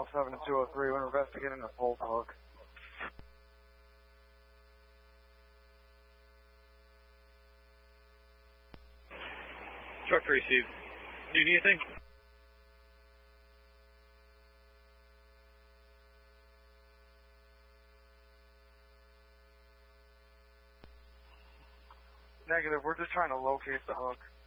207 and 203. We're investigating a full hook. Truck to receive. Do you need anything? Negative. We're just trying to locate the hook.